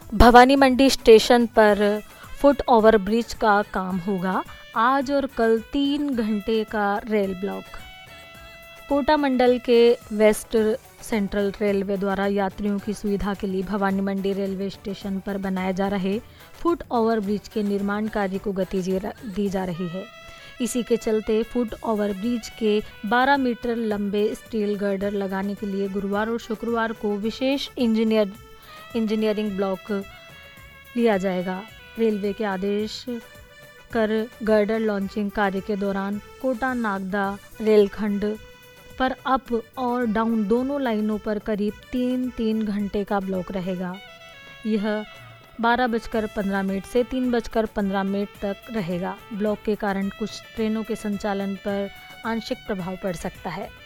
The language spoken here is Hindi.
भवानी मंडी स्टेशन पर फुट ओवर ब्रिज का काम होगा। आज और कल 3 घंटे का रेल ब्लॉक। कोटा मंडल के वेस्ट सेंट्रल रेलवे द्वारा यात्रियों की सुविधा के लिए भवानी मंडी रेलवे स्टेशन पर बनाए जा रहे फुट ओवर ब्रिज के निर्माण कार्य को गति दी जा रही है। इसी के चलते फुट ओवर ब्रिज के 12 मीटर लंबे स्टील गर्डर लगाने के लिए गुरुवार और शुक्रवार को विशेष इंजीनियरिंग ब्लॉक लिया जाएगा। रेलवे के आदेश कर गर्डर लॉन्चिंग कार्य के दौरान कोटा नागदा रेलखंड पर अप और डाउन दोनों लाइनों पर करीब 3 घंटे का ब्लॉक रहेगा। यह 12:15 से 3:15 तक रहेगा। ब्लॉक के कारण कुछ ट्रेनों के संचालन पर आंशिक प्रभाव पड़ सकता है।